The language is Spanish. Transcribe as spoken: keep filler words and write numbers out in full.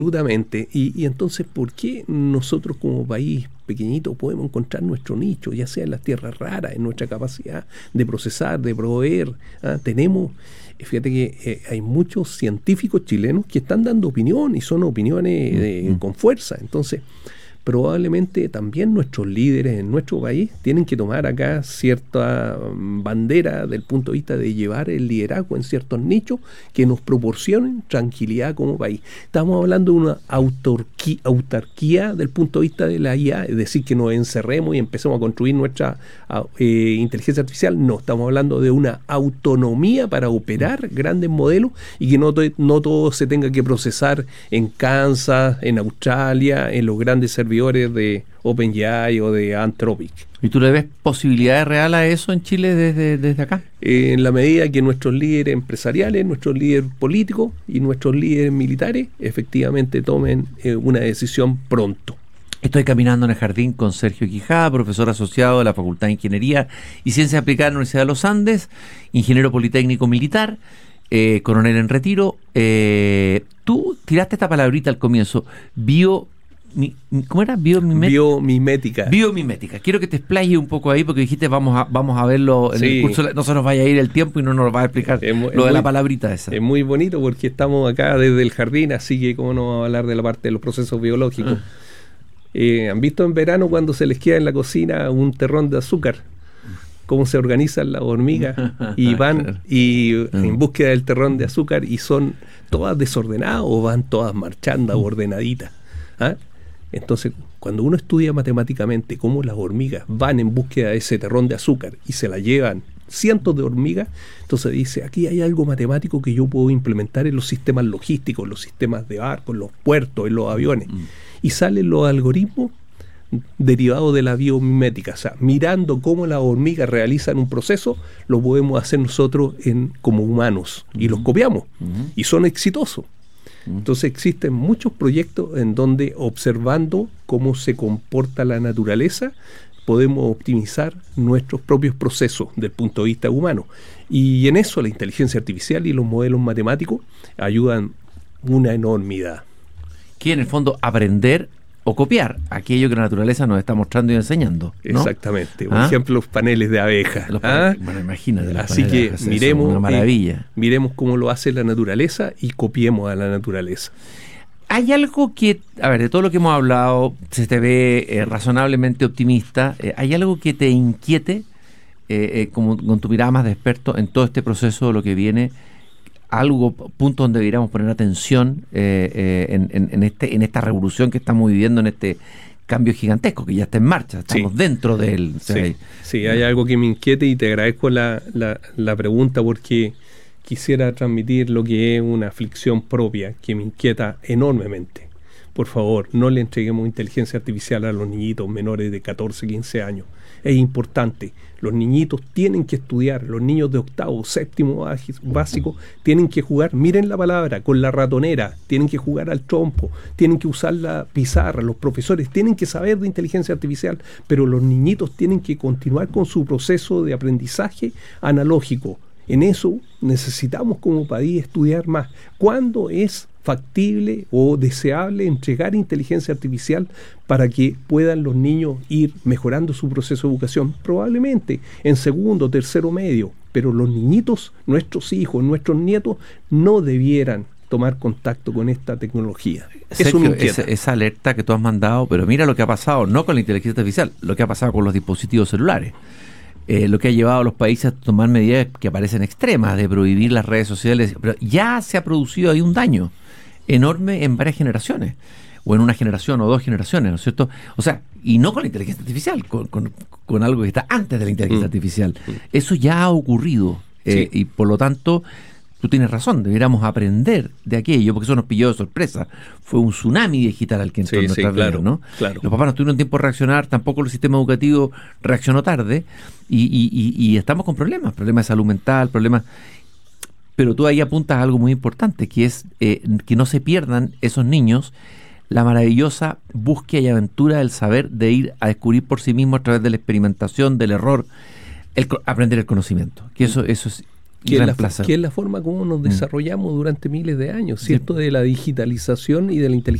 Absolutamente. Y, y entonces, ¿por qué nosotros como país pequeñito podemos encontrar nuestro nicho, ya sea en las tierras raras, en nuestra capacidad de procesar, de proveer? ¿Ah? Tenemos, fíjate que eh, hay muchos científicos chilenos que están dando opinión y son opiniones eh, mm-hmm. con fuerza. Entonces, probablemente también nuestros líderes en nuestro país tienen que tomar acá cierta bandera del punto de vista de llevar el liderazgo en ciertos nichos que nos proporcionen tranquilidad como país. Estamos hablando de una autarquía, autarquía del punto de vista de la I A, es decir, que nos encerremos y empecemos a construir nuestra eh, inteligencia artificial. No, estamos hablando de una autonomía para operar grandes modelos y que no, no todo se tenga que procesar en Kansas, en Australia, en los grandes servicios de OpenAI o de Anthropic. ¿Y tú le ves posibilidades reales a eso en Chile desde, desde acá? Eh, en la medida que nuestros líderes empresariales, nuestros líderes políticos y nuestros líderes militares efectivamente tomen eh, una decisión pronto. Estoy caminando en el jardín con Sergio Quijada, profesor asociado de la Facultad de Ingeniería y Ciencias Aplicadas de la Universidad de los Andes, ingeniero politécnico militar, eh, coronel en retiro. Eh, tú tiraste esta palabrita al comienzo, bio... Mi, ¿Cómo era? Biomimética. Biomimética. Biomimética. Quiero que te explayes un poco ahí porque dijiste vamos a vamos a verlo en sí. el curso. No se nos vaya a ir el tiempo y no nos va a explicar es, lo es de muy, la palabrita esa. Es muy bonito porque estamos acá desde el jardín, así que cómo no vamos a hablar de la parte de los procesos biológicos. Ah. Eh, ¿Han visto en verano cuando se les queda en la cocina un terrón de azúcar? Cómo se organizan las hormigas y van claro. y en búsqueda del terrón de azúcar y son todas desordenadas o van todas marchando ordenaditas. ¿Ah? Entonces, cuando uno estudia matemáticamente cómo las hormigas van en búsqueda de ese terrón de azúcar y se la llevan cientos de hormigas, entonces dice, aquí hay algo matemático que yo puedo implementar en los sistemas logísticos, en los sistemas de barcos, en los puertos, en los aviones. Mm. Y salen los algoritmos derivados de la biomimética. O sea, mirando cómo las hormigas realizan un proceso, lo podemos hacer nosotros en, como humanos. Mm. Y los copiamos. Mm. Y son exitosos. Entonces existen muchos proyectos en donde observando cómo se comporta la naturaleza podemos optimizar nuestros propios procesos desde el punto de vista humano. Y en eso la inteligencia artificial y los modelos matemáticos ayudan una enormidad. Que en el fondo aprender o copiar aquello que la naturaleza nos está mostrando y enseñando, ¿no? Exactamente. Por ¿Ah? ejemplo, los paneles de abejas. Los ¿Ah? Bueno, imagínate. Así que abejas, miremos, una maravilla. Eh, miremos cómo lo hace la naturaleza y copiemos a la naturaleza. Hay algo que, a ver, de todo lo que hemos hablado, se te ve eh, razonablemente optimista. Eh, ¿Hay algo que te inquiete, eh, eh, como con tu mirada más de experto en todo este proceso de lo que viene? Algo, punto donde deberíamos poner atención eh, eh, en, en, en, este, en esta revolución que estamos viviendo, en este cambio gigantesco que ya está en marcha, estamos sí. dentro de él. Sí, hay, sí, hay algo que me inquiete y te agradezco la, la, la pregunta porque quisiera transmitir lo que es una aflicción propia que me inquieta enormemente. Por favor, no le entreguemos inteligencia artificial a los niñitos menores de catorce, quince años. Es importante. Los niñitos tienen que estudiar. Los niños de octavo, séptimo básico tienen que jugar. Miren la palabra, con la ratonera. Tienen que jugar al trompo. Tienen que usar la pizarra. Los profesores tienen que saber de inteligencia artificial. Pero los niñitos tienen que continuar con su proceso de aprendizaje analógico. En eso necesitamos como país estudiar más. ¿Cuándo es factible o deseable entregar inteligencia artificial para que puedan los niños ir mejorando su proceso de educación? Probablemente en segundo, tercero medio, pero los niñitos, nuestros hijos, nuestros nietos, no debieran tomar contacto con esta tecnología. Sergio, Eso me esa, esa alerta que tú has mandado, pero mira lo que ha pasado, no con la inteligencia artificial, lo que ha pasado con los dispositivos celulares. Eh, lo que ha llevado a los países a tomar medidas que parecen extremas, de prohibir las redes sociales, pero ya se ha producido ahí un daño enorme en varias generaciones, o en una generación o dos generaciones, ¿no es cierto? O sea, y no con la inteligencia artificial, con, con, con algo que está antes de la inteligencia mm. artificial. Mm. Eso ya ha ocurrido, eh, sí. y por lo tanto, tú tienes razón, deberíamos aprender de aquello, porque eso nos pilló de sorpresa. Fue un tsunami digital al que entró sí, en nuestras sí, claro, vidas, ¿no? Claro. Los papás no tuvieron tiempo de reaccionar, tampoco el sistema educativo reaccionó tarde, y, y, y, y estamos con problemas, problemas de salud mental, problemas... Pero tú ahí apuntas a algo muy importante, que es eh, que no se pierdan esos niños la maravillosa búsqueda y aventura del saber, de ir a descubrir por sí mismo a través de la experimentación, del error, el, aprender el conocimiento. Que eso, eso es que, es la, que es la forma como nos desarrollamos mm. durante miles de años, ¿cierto? Sí. De la digitalización y de la inteligencia